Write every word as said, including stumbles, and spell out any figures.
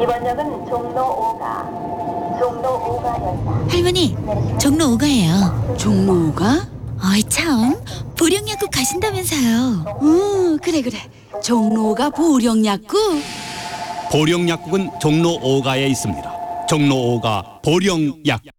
이번 역은 종로 오가, 종로 오가역입니다. 할머니, 종로 오가예요. 종로 오가? 어이 참, 보령약국 가신다면서요. 어, 그래 그래. 종로 오가 보령약국. 보령약국은 종로 오가에 있습니다. 종로 오가 보령약